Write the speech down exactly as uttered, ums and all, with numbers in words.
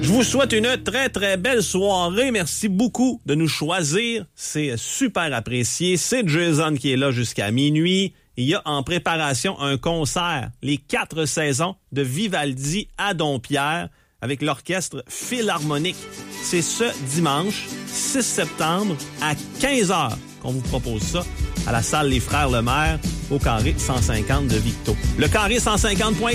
Je vous souhaite une très, très belle soirée. Merci beaucoup de nous choisir. C'est super apprécié. C'est Jason qui est là jusqu'à minuit. Il y a en préparation un concert, les quatre saisons de Vivaldi à Dompierre avec l'orchestre Philharmonique. C'est ce dimanche, six septembre, à quinze heures qu'on vous propose ça à la salle Les Frères Lemaire au carré cent cinquante de Victo. Le carré cent cinquante point